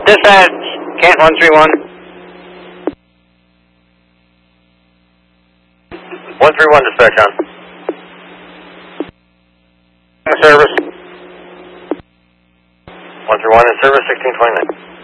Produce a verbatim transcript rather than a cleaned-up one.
Dispatch, Kent one three one. one three one, dispatch on. Service. one three one in service, sixteen twenty-nine.